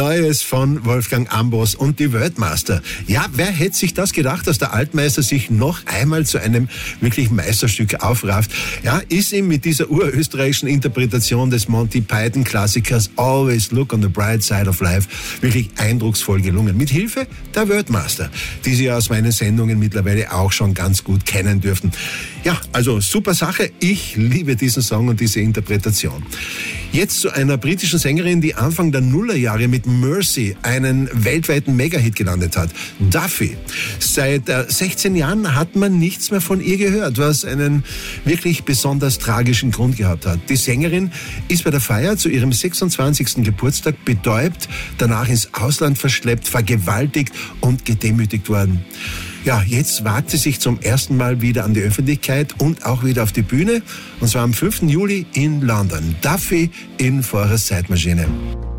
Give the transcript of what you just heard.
Neues von Wolfgang Ambros und die Worldmaster. Ja, wer hätte sich das gedacht, dass der Altmeister sich noch einmal zu einem wirklich Meisterstück aufrafft? Ja, ist ihm mit dieser urösterreichischen Interpretation des Monty Python-Klassikers Always Look on the Bright Side of Life wirklich eindrucksvoll gelungen. Mit Hilfe der Worldmaster, die Sie aus meinen Sendungen mittlerweile auch schon ganz gut kennen dürften. Ja, also super Sache. Ich liebe diesen Song und diese Interpretation. Jetzt zu einer britischen Sängerin, die Anfang der Nullerjahre mit Mercy einen weltweiten Megahit gelandet hat. Duffy. Seit 16 Jahren hat man nichts mehr von ihr gehört, was einen wirklich besonders tragischen Grund gehabt hat. Die Sängerin ist bei der Feier zu ihrem 26. Geburtstag betäubt, danach ins Ausland verschleppt, vergewaltigt und gedemütigt worden. Ja, jetzt wagt sie sich zum ersten Mal wieder an die Öffentlichkeit und auch wieder auf die Bühne. Und zwar am 5. Juli in London. Duffy in Forest Zeitmaschine.